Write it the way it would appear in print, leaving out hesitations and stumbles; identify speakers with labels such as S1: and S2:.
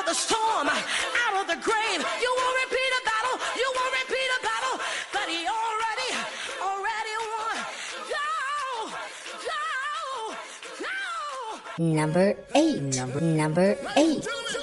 S1: the storm, out of the grave. You won't repeat a battle. You won't repeat a battle. But he already won. Go, go, go.
S2: Number 8. Number 8.